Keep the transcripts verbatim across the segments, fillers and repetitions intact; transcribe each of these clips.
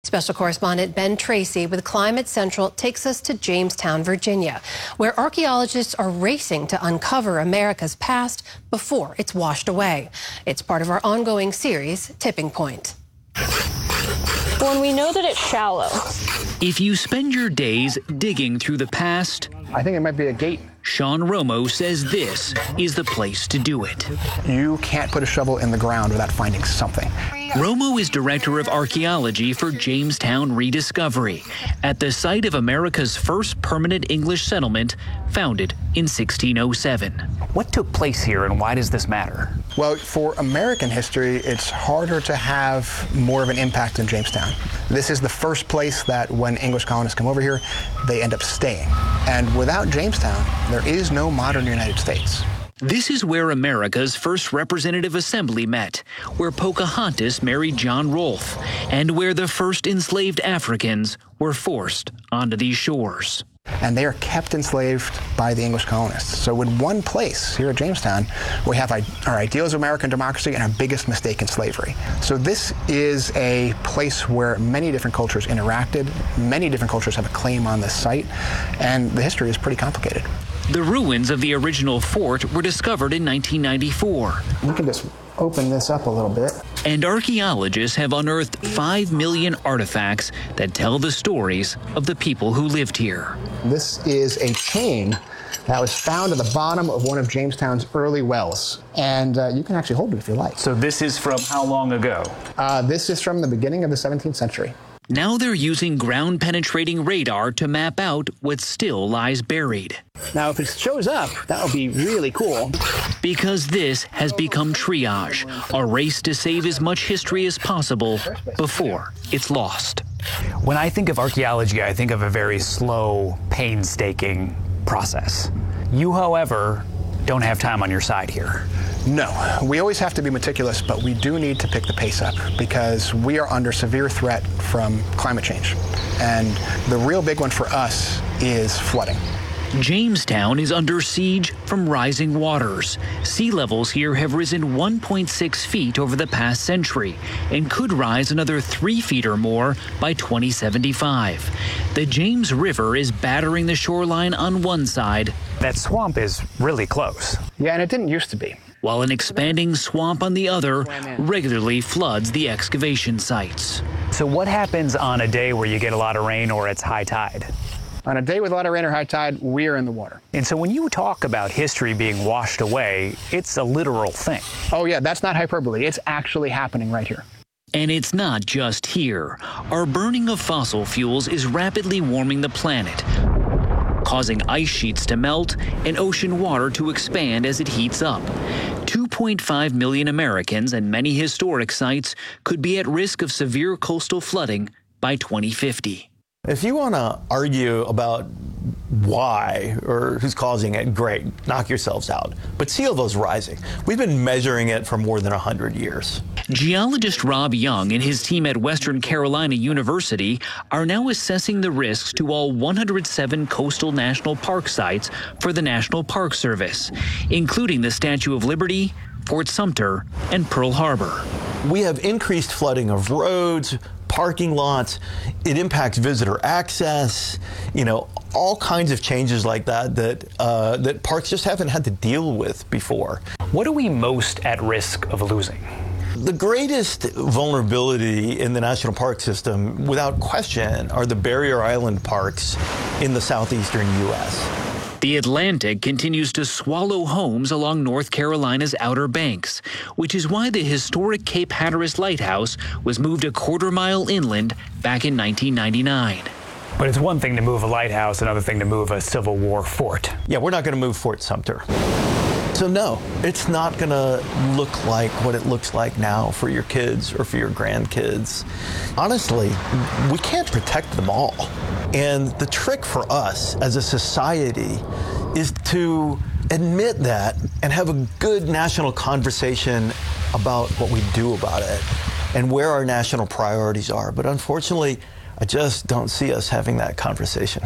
Special correspondent Ben Tracy with Climate Central takes us to Jamestown, Virginia, where archaeologists are racing to uncover America's past before it's washed away. It's part of our ongoing series, Tipping Point. When we know that it's shallow. If you spend your days digging through the past, I think it might be a gate. Sean Romo says this is the place to do it. You can't put a shovel in the ground without finding something. Romo is director of archaeology for Jamestown Rediscovery, at the site of America's first permanent English settlement, founded in sixteen oh seven. What took place here and why does this matter? Well, for American history, it's harder to have more of an impact in Jamestown. This is the first place that when English colonists come over here, they end up staying. And without Jamestown, there is no modern United States. This is where America's first representative assembly met, where Pocahontas married John Rolfe, and where the first enslaved Africans were forced onto these shores. And they are kept enslaved by the English colonists. So in one place here at Jamestown, we have our ideals of American democracy and our biggest mistake in slavery. So this is a place where many different cultures interacted. Many different cultures have a claim on this site, and the history is pretty complicated. The ruins of the original fort were discovered in nineteen ninety-four. We can just open this up a little bit. And archaeologists have unearthed five million artifacts that tell the stories of the people who lived here. This is a chain that was found at the bottom of one of Jamestown's early wells. And uh, you can actually hold it if you like. So this is from how long ago? Uh, this is from the beginning of the seventeenth century. Now they're using ground-penetrating radar to map out what still lies buried. Now, if it shows up, that would be really cool. Because this has become triage, a race to save as much history as possible before it's lost. When I think of archaeology, I think of a very slow, painstaking process. You, however, don't have time on your side here. No, we always have to be meticulous, but we do need to pick the pace up because we are under severe threat from climate change. And the real big one for us is flooding. Jamestown is under siege from rising waters. Sea levels here have risen one point six feet over the past century and could rise another three feet or more by twenty seventy-five. The James River is battering the shoreline on one side. That swamp is really close. Yeah, and it didn't used to be. While an expanding swamp on the other regularly floods the excavation sites. So what happens on a day where you get a lot of rain or it's high tide? On a day with a lot of rain or high tide, we're in the water. And so when you talk about history being washed away, it's a literal thing. Oh yeah, that's not hyperbole. It's actually happening right here. And it's not just here. Our burning of fossil fuels is rapidly warming the planet, causing ice sheets to melt and ocean water to expand as it heats up. two point five million Americans and many historic sites could be at risk of severe coastal flooding by twenty fifty. If you want to argue about why or who's causing it, great, knock yourselves out. But sea level is rising. We've been measuring it for more than one hundred years. Geologist Rob Young and his team at Western Carolina University are now assessing the risks to all one hundred seven coastal national park sites for the National Park Service, including the Statue of Liberty, Fort Sumter, and Pearl Harbor. We have increased flooding of roads, parking lots. It impacts visitor access, you know, all kinds of changes like that that uh, that parks just haven't had to deal with before. What are we most at risk of losing? The greatest vulnerability in the national park system, without question, are the barrier island parks in the southeastern U S The Atlantic continues to swallow homes along North Carolina's Outer Banks, which is why the historic Cape Hatteras Lighthouse was moved a quarter mile inland back in nineteen ninety-nine. But it's one thing to move a lighthouse, another thing to move a Civil War fort. Yeah, we're not going to move Fort Sumter. So no, it's not going to look like what it looks like now for your kids or for your grandkids. Honestly, we can't protect them all. And the trick for us as a society is to admit that and have a good national conversation about what we do about it and where our national priorities are. But unfortunately, I just don't see us having that conversation.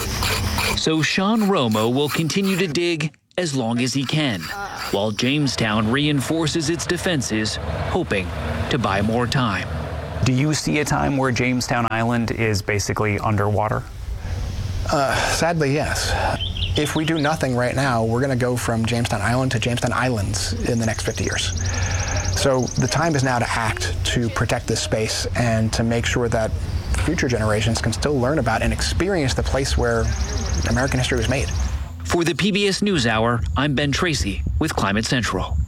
So Sean Romo will continue to dig as long as he can, while Jamestown reinforces its defenses, hoping to buy more time. Do you see a time where Jamestown Island is basically underwater? Uh, sadly, yes. If we do nothing right now, we're going to go from Jamestown Island to Jamestown Islands in the next fifty years. So the time is now to act, to protect this space, and to make sure that future generations can still learn about and experience the place where American history was made. For the P B S NewsHour, I'm Ben Tracy with Climate Central.